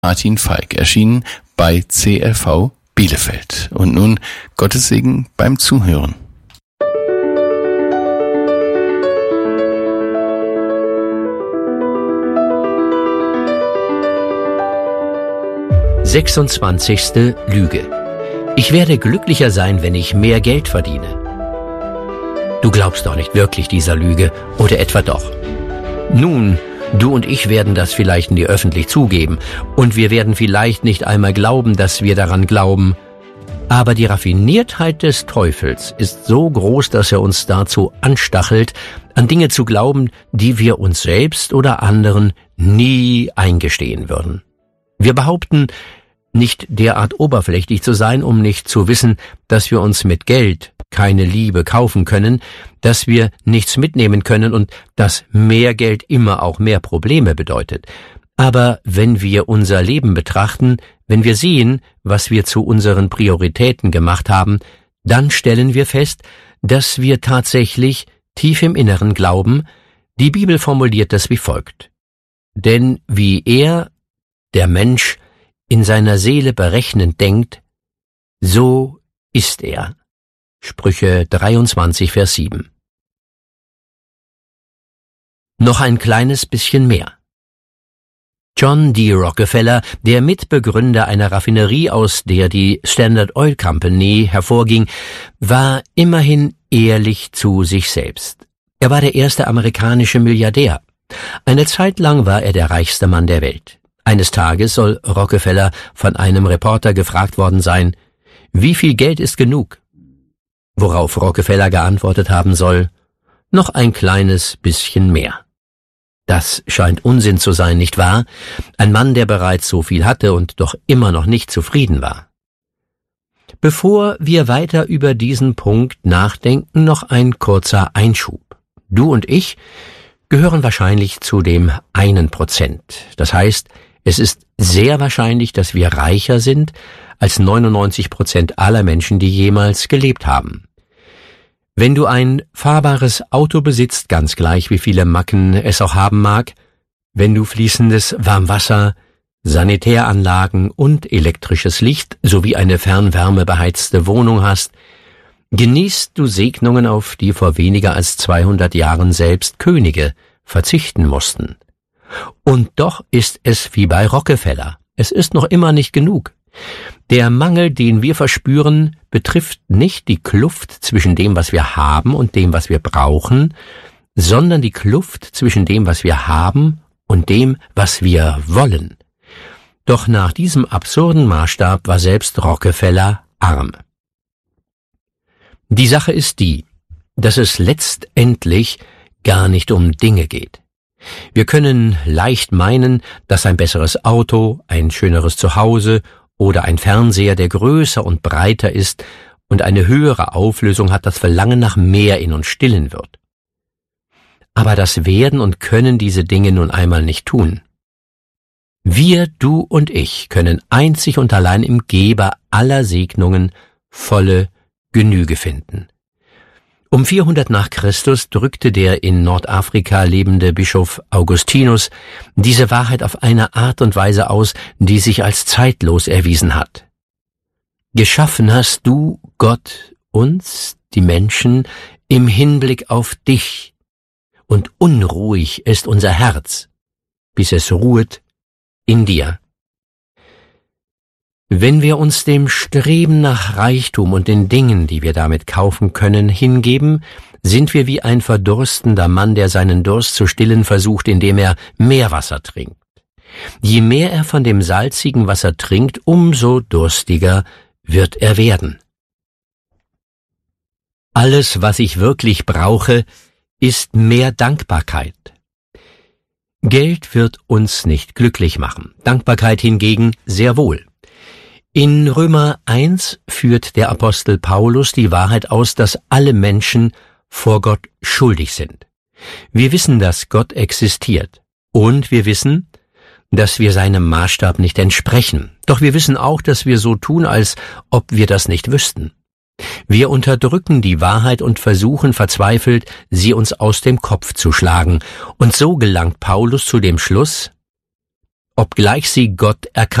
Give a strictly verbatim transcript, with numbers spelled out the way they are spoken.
Martin Falk, erschienen bei C L V Bielefeld. Und nun Gottes Segen beim Zuhören. sechsundzwanzigste Lüge. Ich werde glücklicher sein, wenn ich mehr Geld verdiene. Du glaubst doch nicht wirklich dieser Lüge, oder etwa doch? Nun, du und ich werden das vielleicht nie öffentlich zugeben, und wir werden vielleicht nicht einmal glauben, dass wir daran glauben. Aber die Raffiniertheit des Teufels ist so groß, dass er uns dazu anstachelt, an Dinge zu glauben, die wir uns selbst oder anderen nie eingestehen würden. Wir behaupten, nicht derart oberflächlich zu sein, um nicht zu wissen, dass wir uns mit Geld keine Liebe kaufen können, dass wir nichts mitnehmen können und dass mehr Geld immer auch mehr Probleme bedeutet. Aber wenn wir unser Leben betrachten, wenn wir sehen, was wir zu unseren Prioritäten gemacht haben, dann stellen wir fest, dass wir tatsächlich tief im Inneren glauben. Die Bibel formuliert das wie folgt: Denn wie er, der Mensch, in seiner Seele berechnend denkt, so ist er. Sprüche dreiundzwanzig, Vers sieben. Noch ein kleines bisschen mehr. John D. Rockefeller, der Mitbegründer einer Raffinerie, aus der die Standard Oil Company hervorging, war immerhin ehrlich zu sich selbst. Er war der erste amerikanische Milliardär. Eine Zeit lang war er der reichste Mann der Welt. Eines Tages soll Rockefeller von einem Reporter gefragt worden sein, wie viel Geld ist genug? Worauf Rockefeller geantwortet haben soll, noch ein kleines bisschen mehr. Das scheint Unsinn zu sein, nicht wahr? Ein Mann, der bereits so viel hatte und doch immer noch nicht zufrieden war. Bevor wir weiter über diesen Punkt nachdenken, noch ein kurzer Einschub. Du und ich gehören wahrscheinlich zu dem einen Prozent. Das heißt, es ist sehr wahrscheinlich, dass wir reicher sind als neunundneunzig Prozent aller Menschen, die jemals gelebt haben. Wenn du ein fahrbares Auto besitzt, ganz gleich wie viele Macken es auch haben mag, wenn du fließendes Warmwasser, Sanitäranlagen und elektrisches Licht sowie eine fernwärmebeheizte Wohnung hast, genießt du Segnungen, auf die vor weniger als zweihundert Jahren selbst Könige verzichten mussten. Und doch ist es wie bei Rockefeller. Es ist noch immer nicht genug. Der Mangel, den wir verspüren, betrifft nicht die Kluft zwischen dem, was wir haben und dem, was wir brauchen, sondern die Kluft zwischen dem, was wir haben und dem, was wir wollen. Doch nach diesem absurden Maßstab war selbst Rockefeller arm. Die Sache ist die, dass es letztendlich gar nicht um Dinge geht. Wir können leicht meinen, dass ein besseres Auto, ein schöneres Zuhause oder ein Fernseher, der größer und breiter ist und eine höhere Auflösung hat, das Verlangen nach mehr in uns stillen wird. Aber das werden und können diese Dinge nun einmal nicht tun. Wir, du und ich, können einzig und allein im Geber aller Segnungen volle Genüge finden. Um vierhundert nach Christus drückte der in Nordafrika lebende Bischof Augustinus diese Wahrheit auf eine Art und Weise aus, die sich als zeitlos erwiesen hat. Geschaffen hast du, Gott, uns, die Menschen, im Hinblick auf dich, und unruhig ist unser Herz, bis es ruhet in dir. Wenn wir uns dem Streben nach Reichtum und den Dingen, die wir damit kaufen können, hingeben, sind wir wie ein verdurstender Mann, der seinen Durst zu stillen versucht, indem er Meerwasser trinkt. Je mehr er von dem salzigen Wasser trinkt, umso durstiger wird er werden. Alles, was ich wirklich brauche, ist mehr Dankbarkeit. Geld wird uns nicht glücklich machen, Dankbarkeit hingegen sehr wohl. In Römer eins führt der Apostel Paulus die Wahrheit aus, dass alle Menschen vor Gott schuldig sind. Wir wissen, dass Gott existiert, und wir wissen, dass wir seinem Maßstab nicht entsprechen. Doch wir wissen auch, dass wir so tun, als ob wir das nicht wüssten. Wir unterdrücken die Wahrheit und versuchen verzweifelt, sie uns aus dem Kopf zu schlagen. Und so gelangt Paulus zu dem Schluss: obgleich sie Gott erkannten.